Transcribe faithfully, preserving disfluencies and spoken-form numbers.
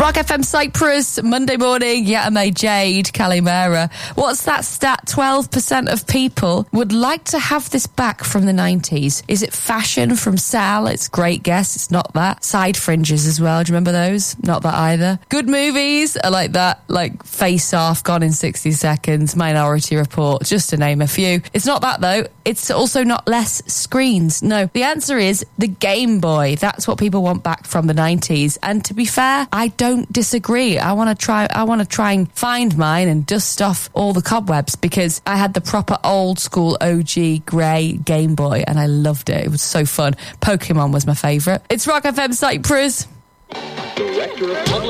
Rock F M Cyprus, Monday morning, Yatame Jade, Calimera. What's that stat? twelve percent of people would like to have this back from the nineties. Is it fashion from Sal? It's a great guess. It's not that. Side fringes as well. Do you remember those? Not that either. Good movies. I like that. Like Face Off, Gone in sixty seconds, Minority Report, just to name a few. It's not that though. It's also not less screens. No, the answer is the Game Boy. That's what people want back from the nineties. And to be fair, I don't disagree. I want to try, I want to try and find mine and dust off all the cobwebs, because I had the proper old school O G grey Game Boy and I loved it. It was so fun. Pokemon was my favourite. It's Rock F M Cyprus. Director of Public